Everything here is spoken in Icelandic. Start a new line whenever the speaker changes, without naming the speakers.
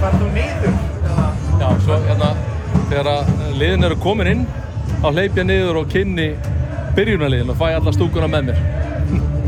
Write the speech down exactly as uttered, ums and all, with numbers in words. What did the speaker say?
Var þú niður?
Já, svo hérna, þegar að liðin eru komin inn, þá hleyp ég niður og kynni byrjunarliðin og fæ alla stúkuna með mér.